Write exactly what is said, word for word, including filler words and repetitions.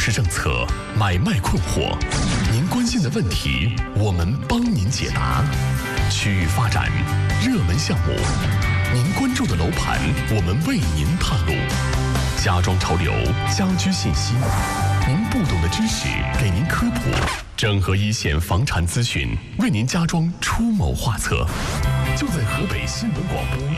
市政策，买卖困惑，您关心的问题，我们帮您解答。区域发展，热门项目，您关注的楼盘，我们为您探路。家装潮流，家居信息，您不懂的知识给您科普，整合一线房产资讯，为您家装出谋划策。就在河北新闻广播